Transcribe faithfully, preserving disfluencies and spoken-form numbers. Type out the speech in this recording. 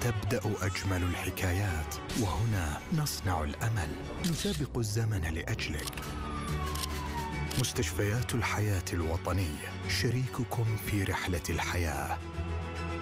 تبدأ أجمل الحكايات، وهنا نصنع الأمل، نسابق الزمن لأجلك. مستشفيات الحياة الوطنية، شريككم في رحلة الحياة.